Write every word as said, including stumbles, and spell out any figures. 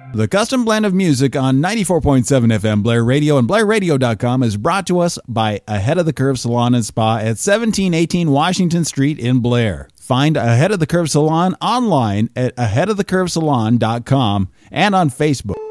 The custom blend of music on ninety-four point seven F M Blair Radio and Blair Radio dot com is brought to us by Ahead of the Curve Salon and Spa at seventeen eighteen Washington Street in Blair. Find Ahead of the Curve Salon online at ahead of the curve salon dot com and on Facebook.